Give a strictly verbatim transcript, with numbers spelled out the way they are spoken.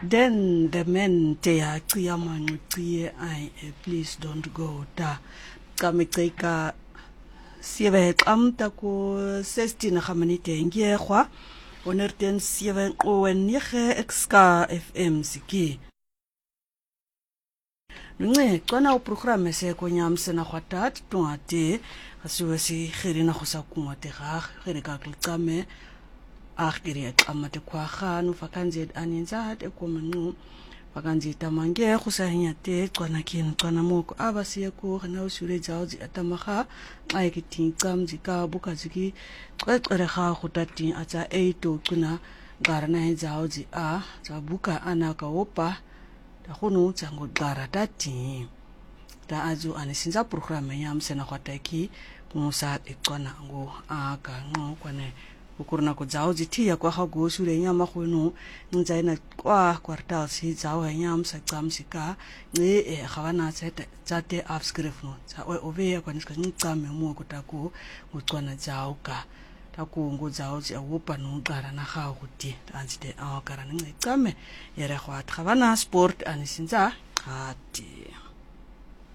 Then the men te ya cia mangutie ai please don't go ta kamiceka sieve amta ko sixteen khamanite ngiyekwa onerten sieve qowen yege exka F M siki nne tsona o programme se ko nyamsena khwatat twate asiwe si khirina khosa kumate ga khire ka tlame a khire tsamate kwa khanu fakanze aninza hate ko manu fakanze tamange khusanya te tsona kin tsona moko abasiye ko na usure jaozi atamaga xa ekithi tsamzi ka buka ziki xexere ga khutati atsa eight tsona garana jaozi a za buka anaka opa ta khonu tsango gara tati ta azu anisinza programme yamsena khwataki musa etsona ngo aka ngo kwane ukurna ko jaozi thia kwa ga go sure nyama khonu nzaina kwa kwartal si jawo nyamsa tsamsika nge e khawana tsete tsate afscript no za ove kwa niska ntsame mo kutako ngotswana jawo ka taku ngo jaozi awopa no gara na ga guti anzite a kara ntsame yere khwa khawana sport anisinza ati